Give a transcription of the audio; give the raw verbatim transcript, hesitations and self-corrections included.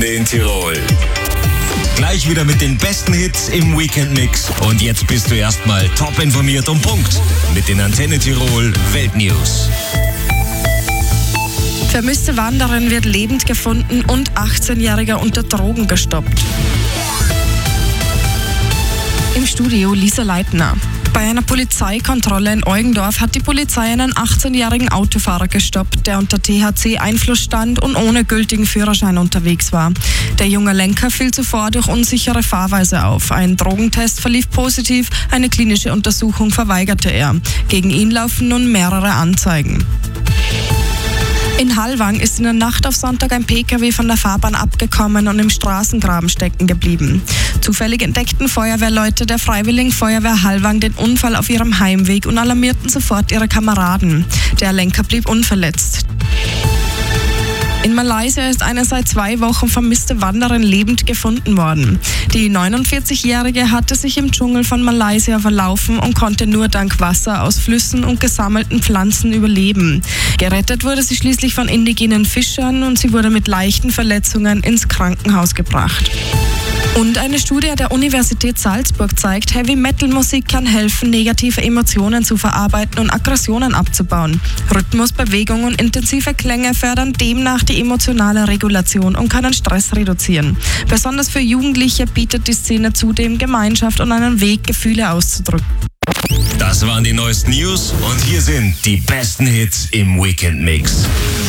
In Tirol. Gleich wieder mit den besten Hits im Weekend-Mix. Und jetzt bist du erstmal top informiert und Punkt mit den Antenne Tirol Weltnews. Vermisste Wanderin wird lebend gefunden und achtzehnjähriger unter Drogen gestoppt. Im Studio Lisa Leitner. Bei einer Polizeikontrolle in Eugendorf hat die Polizei einen achtzehnjährigen Autofahrer gestoppt, der unter T H C-Einfluss stand und ohne gültigen Führerschein unterwegs war. Der junge Lenker fiel zuvor durch unsichere Fahrweise auf. Ein Drogentest verlief positiv, eine klinische Untersuchung verweigerte er. Gegen ihn laufen nun mehrere Anzeigen. In Hallwang ist in der Nacht auf Sonntag ein P K W von der Fahrbahn abgekommen und im Straßengraben stecken geblieben. Zufällig entdeckten Feuerwehrleute der Freiwilligen Feuerwehr Hallwang den Unfall auf ihrem Heimweg und alarmierten sofort ihre Kameraden. Der Lenker blieb unverletzt. In Malaysia ist eine seit zwei Wochen vermisste Wanderin lebend gefunden worden. Die neunundvierzigjährige hatte sich im Dschungel von Malaysia verlaufen und konnte nur dank Wasser aus Flüssen und gesammelten Pflanzen überleben. Gerettet wurde sie schließlich von indigenen Fischern und sie wurde mit leichten Verletzungen ins Krankenhaus gebracht. Und eine Studie der Universität Salzburg zeigt, Heavy-Metal-Musik kann helfen, negative Emotionen zu verarbeiten und Aggressionen abzubauen. Rhythmus, Bewegung und intensive Klänge fördern demnach die emotionale Regulation und können Stress reduzieren. Besonders für Jugendliche bietet die Szene zudem Gemeinschaft und einen Weg, Gefühle auszudrücken. Das waren die neuesten News und hier sind die besten Hits im Weekend-Mix.